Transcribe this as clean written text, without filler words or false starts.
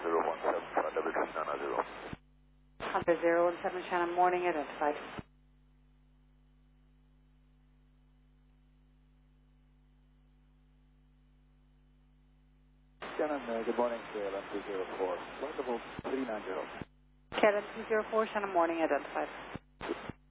017 Hunter 017 Shannon, morning, identified. Shannon, good morning, KLM 204. Flight level 390. KLM 204 Shannon, morning, identified.